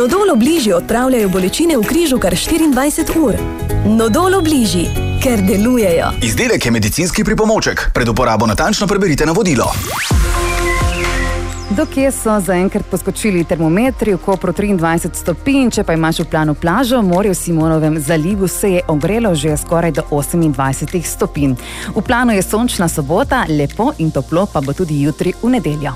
Nodol Obliži odpravljajo bolečine v križu kar 24 ur. Nodol Obliži, ker delujejo. Izdelek je medicinski pripomoček. Pred uporabo natančno preberite navodilo. Dokje so zaenkrat poskočili termometri, v Kopru 23 stopinj, če pa imaš v planu plažo, morje v Simonovem zalivu se je ogrelo že skoraj do 28 stopinj. V planu je sončna sobota, lepo in toplo pa bo tudi jutri v nedeljo.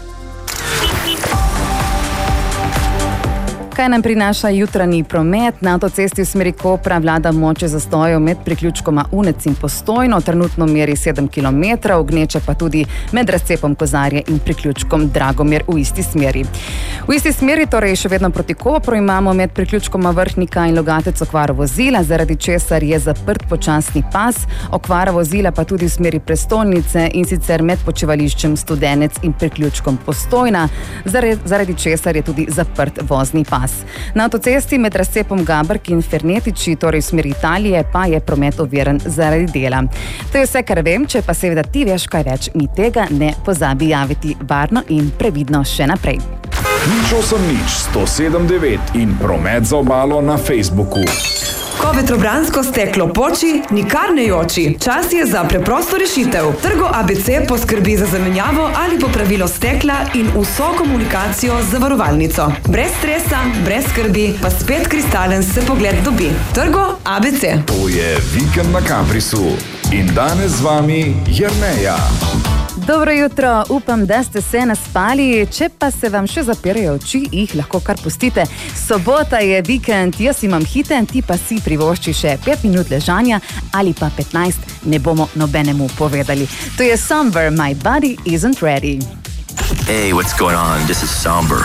Kaj nam prinaša jutranji promet? Na avtocesti v smeri Kopra vlada moče zastojev med priključkoma Unec in Postojno, trenutno meri 7 km, gneče pa tudi med razcepom Kozarje in priključkom Dragomir v isti smeri. V isti smeri, torej še vedno proti Kopru, imamo med priključkoma Vrhnika in Logatec okvaro vozila, zaradi česar je zaprt počasni pas, okvara vozila pa tudi v smeri prestolnice in sicer med počivališčem Studenec in priključkom Postojna, zaradi česar je tudi zaprt vozni pas. Na avtocesti med razcepom Gabrki in Fernetiči, torej v smeri Italije, pa je promet oviran zaradi dela. To je vse, kar vem, če pa seveda ti veš kaj več, mi tega ne pozabi javiti. Varno in previdno še naprej. Nič 179 in promet za obalo na Facebooku. Ko vetrobransko steklo poči, nikar ne joči. Čas je za preprosto rešitev. Trgo ABC poskrbi za zamenjavo ali popravilo stekla in vso komunikacijo z zavarovalnico. Brez stresa, brez skrbi, pa spet kristalen se pogled dobi. Trgo ABC. To je Vikend na Caprisu. In danes z vami Jerneja. Dobro jutro, upam, da ste se naspali, če pa se vam še zapirajo oči, jih lahko kar pustite. Sobota je vikend, jaz imam hiten, ti pa si privošči še 5 minut ležanja ali pa 15, ne bomo nobenemu povedali. To je Somber, My Body Isn't Ready. Hey, what's going on? This is Somber.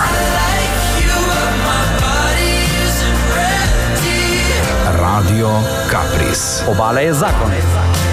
Radio Capris. Obala je zakon.